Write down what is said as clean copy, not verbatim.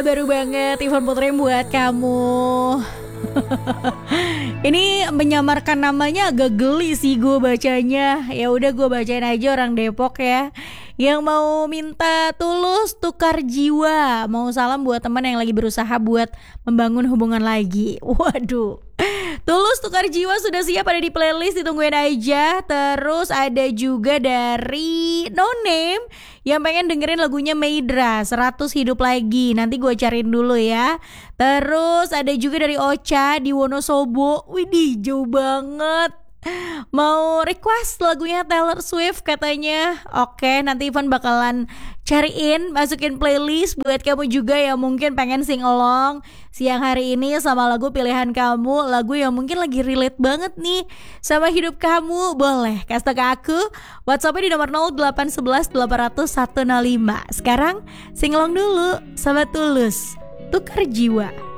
baru banget Ivan Putri buat kamu. Ini menyamarkan namanya agak geli sih gue bacanya. Ya udah gue bacain aja, orang Depok ya. Yang mau minta Tulus tukar jiwa. Mau salam buat teman yang lagi berusaha buat membangun hubungan lagi. Waduh. Tulus tukar jiwa sudah siap, ada di playlist, ditungguin aja. Terus ada juga dari No Name yang pengen dengerin lagunya Meidra 100 hidup lagi. Nanti gue cariin dulu ya. Terus ada juga dari Ocha di Wonosobo. Widih, jauh banget. Mau request lagunya Taylor Swift katanya. Oke, nanti Ivan bakalan cariin, masukin playlist buat kamu juga yang mungkin pengen sing along siang hari ini sama lagu pilihan kamu. Lagu yang mungkin lagi relate banget nih sama hidup kamu. Boleh kasih tau ke aku, WhatsAppnya di nomor 0811 800 105. Sekarang sing along dulu sama Tulus, Tukar Jiwa.